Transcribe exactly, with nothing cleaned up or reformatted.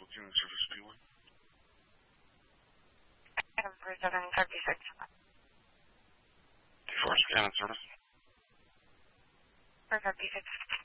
Human Service B one. Item for seven thirty-six. D four, scan and service. For thirty-six.